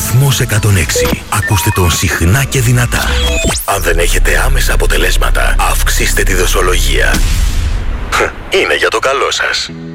Σταθμός 106. Ακούστε τον συχνά και δυνατά. Αν δεν έχετε άμεσα αποτελέσματα, αυξήστε τη δοσολογία. Είναι για το καλό σας.